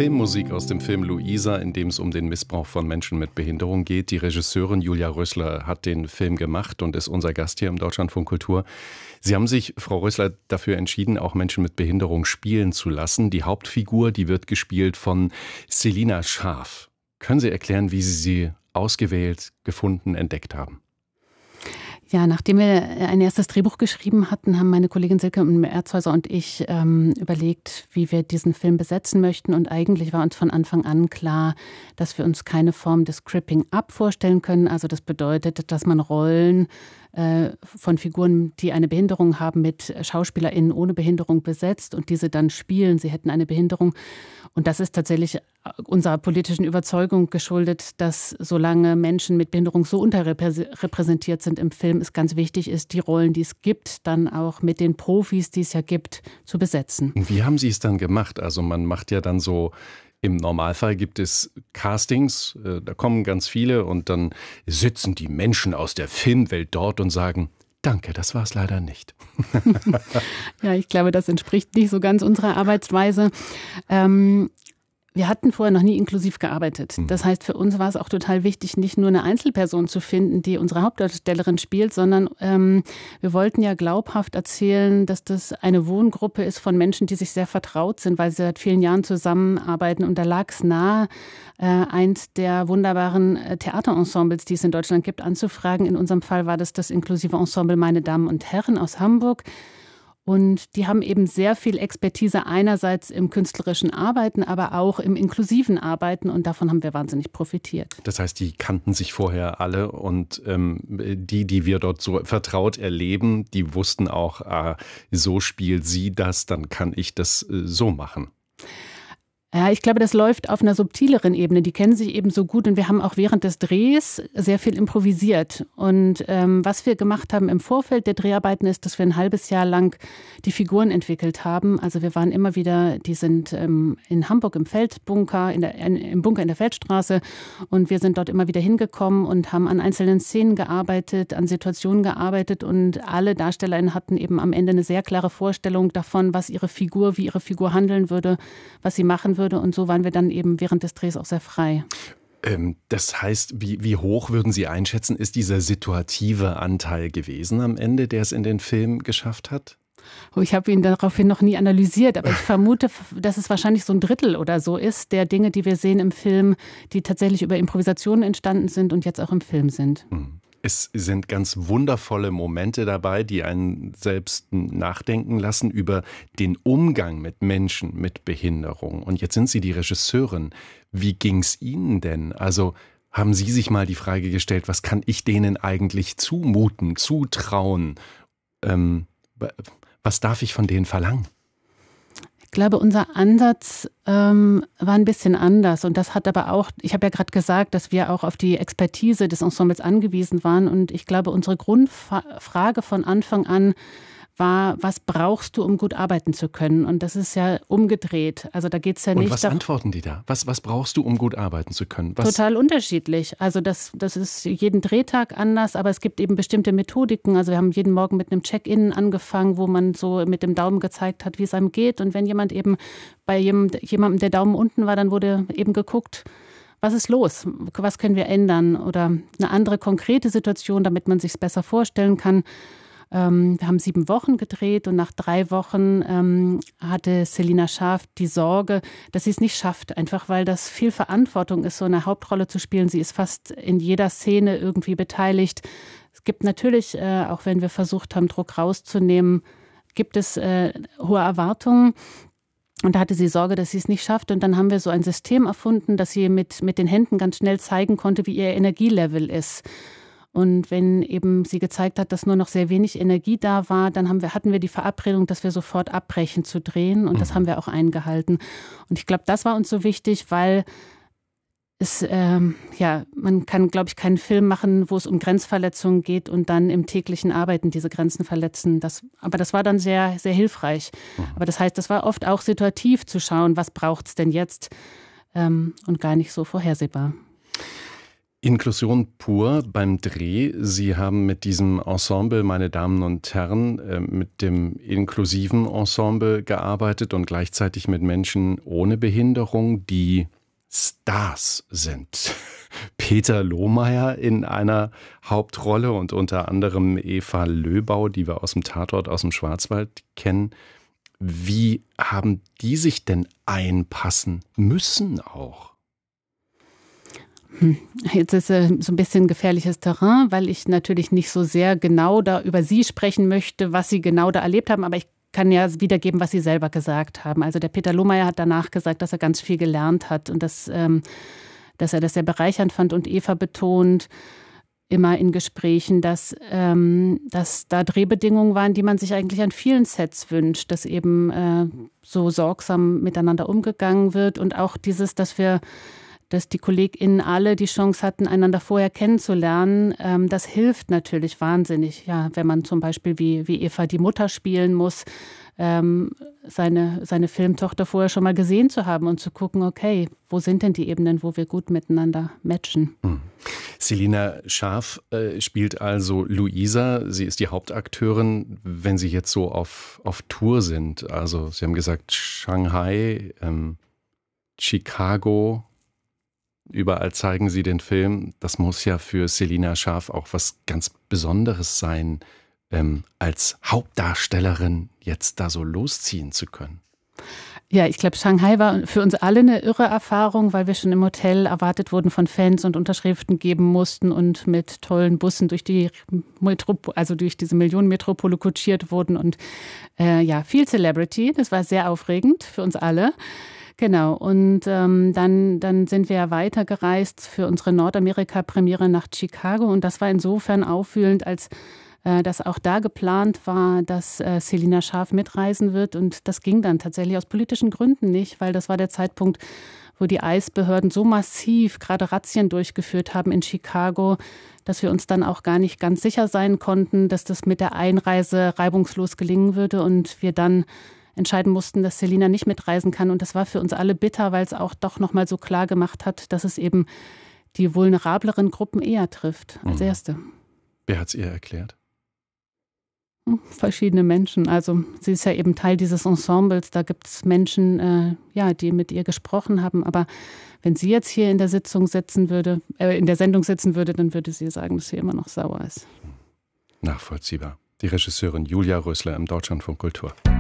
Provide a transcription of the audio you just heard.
Filmmusik aus dem Film Luisa, in dem es um den Missbrauch von Menschen mit Behinderung geht. Die Regisseurin Julia Rösler hat den Film gemacht und ist unser Gast hier im Deutschlandfunk Kultur. Sie haben sich, Frau Rösler, dafür entschieden, auch Menschen mit Behinderung spielen zu lassen. Die Hauptfigur, die wird gespielt von Selina Schaaf. Können Sie erklären, wie Sie sie ausgewählt, gefunden, entdeckt haben? Ja, nachdem wir ein erstes Drehbuch geschrieben hatten, haben meine Kollegin Silke Erzhäuser und ich überlegt, wie wir diesen Film besetzen möchten. Und eigentlich war uns von Anfang an klar, dass wir uns keine Form des Cripping-up vorstellen können. Also das bedeutet, dass man Rollen von Figuren, die eine Behinderung haben, mit SchauspielerInnen ohne Behinderung besetzt und diese dann spielen. Sie hätten eine Behinderung. Und das ist tatsächlich unserer politischen Überzeugung geschuldet, dass solange Menschen mit Behinderung so unterrepräsentiert sind im Film, es ganz wichtig ist, die Rollen, die es gibt, dann auch mit den Profis, die es ja gibt, zu besetzen. Wie haben Sie es dann gemacht? Also man macht ja dann so, im Normalfall gibt es Castings, da kommen ganz viele und dann sitzen die Menschen aus der Filmwelt dort und sagen, danke, das war es leider nicht. Ja, ich glaube, das entspricht nicht so ganz unserer Arbeitsweise. Wir hatten vorher noch nie inklusiv gearbeitet. Das heißt, für uns war es auch total wichtig, nicht nur eine Einzelperson zu finden, die unsere Hauptdarstellerin spielt, sondern wir wollten ja glaubhaft erzählen, dass das eine Wohngruppe ist von Menschen, die sich sehr vertraut sind, weil sie seit vielen Jahren zusammenarbeiten. Und da lag es nahe, eins der wunderbaren Theaterensembles, die es in Deutschland gibt, anzufragen. In unserem Fall war das inklusive Ensemble Meine Damen und Herren aus Hamburg. Und die haben eben sehr viel Expertise einerseits im künstlerischen Arbeiten, aber auch im inklusiven Arbeiten. Und davon haben wir wahnsinnig profitiert. Das heißt, die kannten sich vorher alle und die wir dort so vertraut erleben, die wussten auch, so spielt sie das, dann kann ich das so machen. Ja, ich glaube, das läuft auf einer subtileren Ebene. Die kennen sich eben so gut und wir haben auch während des Drehs sehr viel improvisiert. Und was wir gemacht haben im Vorfeld der Dreharbeiten ist, dass wir ein halbes Jahr lang die Figuren entwickelt haben. Also wir waren immer wieder, die sind in Hamburg im Feldbunker, im Bunker in der Feldstraße und wir sind dort immer wieder hingekommen und haben an einzelnen Szenen gearbeitet, an Situationen gearbeitet und alle DarstellerInnen hatten eben am Ende eine sehr klare Vorstellung davon, wie ihre Figur handeln würde, was sie machen würde. Und so waren wir dann eben während des Drehs auch sehr frei. Das heißt, wie hoch würden Sie einschätzen, ist dieser situative Anteil gewesen am Ende, der es in den Film geschafft hat? Oh, ich habe ihn daraufhin noch nie analysiert, aber ich vermute, dass es wahrscheinlich so ein Drittel oder so ist, der Dinge, die wir sehen im Film, die tatsächlich über Improvisationen entstanden sind und jetzt auch im Film sind. Es sind ganz wundervolle Momente dabei, die einen selbst nachdenken lassen über den Umgang mit Menschen mit Behinderung. Und jetzt sind Sie die Regisseurin. Wie ging's Ihnen denn? Also haben Sie sich mal die Frage gestellt, was kann ich denen eigentlich zumuten, zutrauen? Was darf ich von denen verlangen? Ich glaube, unser Ansatz war ein bisschen anders und das hat aber auch, ich habe ja gerade gesagt, dass wir auch auf die Expertise des Ensembles angewiesen waren und ich glaube, unsere Grundfrage von Anfang an war, was brauchst du, um gut arbeiten zu können? Und das ist ja umgedreht. Also da geht es ja nicht. Und was antworten die da? Was brauchst du, um gut arbeiten zu können? Total unterschiedlich. Also das ist jeden Drehtag anders, aber es gibt eben bestimmte Methodiken. Also wir haben jeden Morgen mit einem Check-in angefangen, wo man so mit dem Daumen gezeigt hat, wie es einem geht. Und wenn jemand eben bei jemandem der Daumen unten war, dann wurde eben geguckt, was ist los? Was können wir ändern? Oder eine andere konkrete Situation, damit man sich es besser vorstellen kann. Wir haben 7 Wochen gedreht und nach 3 Wochen hatte Selina Schaaf die Sorge, dass sie es nicht schafft, einfach weil das viel Verantwortung ist, so eine Hauptrolle zu spielen. Sie ist fast in jeder Szene irgendwie beteiligt. Es gibt natürlich, auch wenn wir versucht haben, Druck rauszunehmen, gibt es hohe Erwartungen. Und da hatte sie Sorge, dass sie es nicht schafft. Und dann haben wir so ein System erfunden, dass sie mit den Händen ganz schnell zeigen konnte, wie ihr Energielevel ist. Und wenn eben sie gezeigt hat, dass nur noch sehr wenig Energie da war, dann hatten wir die Verabredung, dass wir sofort abbrechen zu drehen. Und das haben wir auch eingehalten. Und ich glaube, das war uns so wichtig, weil man kann, glaube ich, keinen Film machen, wo es um Grenzverletzungen geht und dann im täglichen Arbeiten diese Grenzen verletzen. Aber das war dann sehr, sehr hilfreich. Aber das heißt, das war oft auch situativ zu schauen, was braucht es denn jetzt und gar nicht so vorhersehbar. Inklusion pur beim Dreh. Sie haben mit diesem Ensemble, meine Damen und Herren, mit dem inklusiven Ensemble gearbeitet und gleichzeitig mit Menschen ohne Behinderung, die Stars sind. Peter Lohmeier in einer Hauptrolle und unter anderem Eva Löbau, die wir aus dem Tatort aus dem Schwarzwald kennen. Wie haben die sich denn einpassen müssen auch? Jetzt ist so ein bisschen gefährliches Terrain, weil ich natürlich nicht so sehr genau da über sie sprechen möchte, was sie genau da erlebt haben, aber ich kann ja wiedergeben, was sie selber gesagt haben. Also der Peter Lohmeier hat danach gesagt, dass er ganz viel gelernt hat und dass er das sehr bereichernd fand, und Eva betont immer in Gesprächen, dass da Drehbedingungen waren, die man sich eigentlich an vielen Sets wünscht, dass eben so sorgsam miteinander umgegangen wird und auch dieses, dass die KollegInnen alle die Chance hatten, einander vorher kennenzulernen. Das hilft natürlich wahnsinnig. Ja, wenn man zum Beispiel wie Eva die Mutter spielen muss, seine Filmtochter vorher schon mal gesehen zu haben und zu gucken, okay, wo sind denn die Ebenen, wo wir gut miteinander matchen. Selina Schaaf spielt also Luisa. Sie ist die Hauptakteurin, wenn Sie jetzt so auf Tour sind. Also Sie haben gesagt Shanghai, Chicago. Überall zeigen Sie den Film. Das muss ja für Selina Schaaf auch was ganz Besonderes sein, als Hauptdarstellerin jetzt da so losziehen zu können. Ja, ich glaube, Shanghai war für uns alle eine irre Erfahrung, weil wir schon im Hotel erwartet wurden von Fans und Unterschriften geben mussten und mit tollen Bussen durch diese Millionenmetropole kutschiert wurden und viel Celebrity. Das war sehr aufregend für uns alle. Genau, und dann sind wir ja weitergereist für unsere Nordamerika-Premiere nach Chicago, und das war insofern auffühlend, als dass auch da geplant war, dass Selina Schaaf mitreisen wird, und das ging dann tatsächlich aus politischen Gründen nicht, weil das war der Zeitpunkt, wo die ICE-Behörden so massiv gerade Razzien durchgeführt haben in Chicago, dass wir uns dann auch gar nicht ganz sicher sein konnten, dass das mit der Einreise reibungslos gelingen würde, und wir dann entscheiden mussten, dass Selina nicht mitreisen kann. Und das war für uns alle bitter, weil es auch doch nochmal so klar gemacht hat, dass es eben die vulnerableren Gruppen eher trifft als erste. Wer hat es ihr erklärt? Verschiedene Menschen. Also sie ist ja eben Teil dieses Ensembles. Da gibt es Menschen, die mit ihr gesprochen haben. Aber wenn sie jetzt hier in der Sendung sitzen würde, dann würde sie sagen, dass sie immer noch sauer ist. Nachvollziehbar. Die Regisseurin Julia Rösler im Deutschlandfunk Kultur.